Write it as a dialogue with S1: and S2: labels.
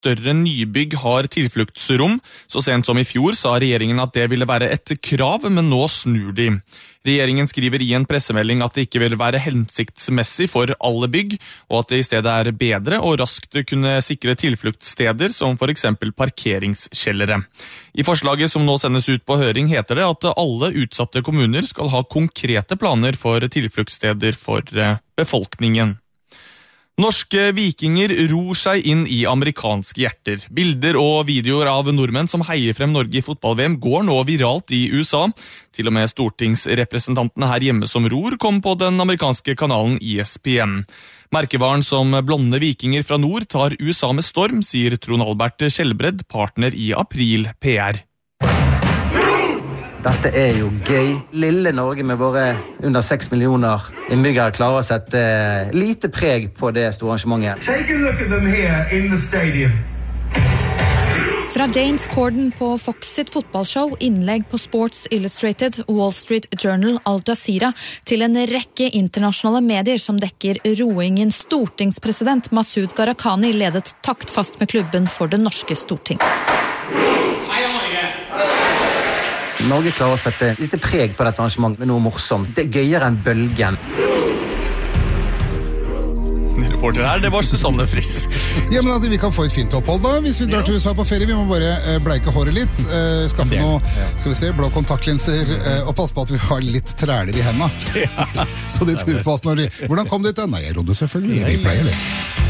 S1: større nybygg har tilfluktsrom. Så sent som i fjor sa regjeringen at det ville være et krav, men nå snur de. Regjeringen skriver i en pressemelding at det ikke vil være hensiktsmessig for alle bygg, og at det i stedet er bedre og raskt kunne sikre tilfluktssteder som for eksempel parkeringskjellere. I forslaget som nå sendes ut på høring heter det at alle utsatte kommuner skal ha konkrete planer for tilfluktssteder for befolkningen. Norske vikinger ror seg inn i amerikanske hjerter. Bilder og videoer av nordmenn som heier frem Norge i fotball-VM går nå viralt i USA. Til og med stortingsrepresentantene her hjemme som ror kom på den amerikanske kanalen ESPN. Merkevaren som blonde vikinger fra nord tar USA med storm, sier Trond Albert Skjelbred, partner i April PR.
S2: Dette jo gøy. Lille Norge med våre under 6 millioner innbyggere klarer å sette lite preg på det store arrangementet.
S3: Take a look at them here in the stadium.
S4: Fra James Corden på Fox sitt fotballshow, innlegg på Sports Illustrated, Wall Street Journal, Al Jazeera, til en rekke internasjonale medier som dekker roingen. Stortingspresident Masoud Gharahkhani ledet taktfast med klubben for det norske storting.
S2: Norge klarer å sette litt preg på dette arrangementet med noe morsomt. Det gøyere enn bølgen.
S1: Reporter her, det var Susanne Friss.
S5: Ja, men at vi kan få et fint opphold da, hvis vi drar til USA på ferie. Vi må bare bleike håret litt, skaffe noe, skal vi se, blå kontaktlinser, og passe på at vi har litt træler i hendene. Så de tror på oss når de, hvordan kom du ut? Nei, jeg rodde selvfølgelig, vi pleier det.